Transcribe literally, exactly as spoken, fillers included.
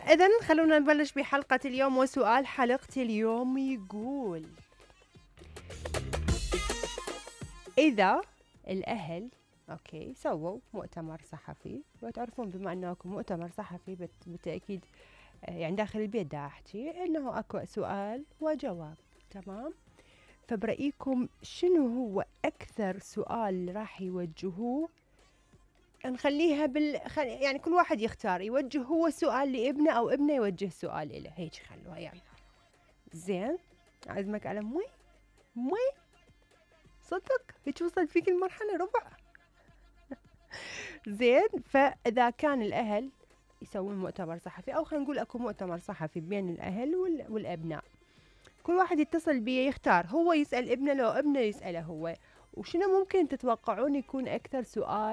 إذن خلونا نبلش بحلقة اليوم، وسؤال حلقة اليوم يقول: إذا الأهل أوكي سووا مؤتمر صحفي، وتعرفون بما أنه أكو مؤتمر صحفي بت- بالتأكيد آه، يعني داخل البيت دا أحكي إنه أكو سؤال وجواب، تمام؟ فبرأيكم شنو هو أكثر سؤال راح يوجهوه؟ نخليها بال خل... يعني كل واحد يختار يوجه هو سؤال لابنه أو ابنه يوجه سؤال إله، هيك خلوها يعني. زين، عزمك على مي مي صدق هيك وصل فيك المرحلة ربع. زين، فإذا كان الأهل يسوون مؤتمر صحفي، أو خلينا نقول أكو مؤتمر صحفي بين الأهل وال... والأبناء، كل واحد يتصل بيه يختار، هو يسأل ابنه لو ابنه يسأله هو، وشنو ممكن تتوقعون يكون أكثر سؤال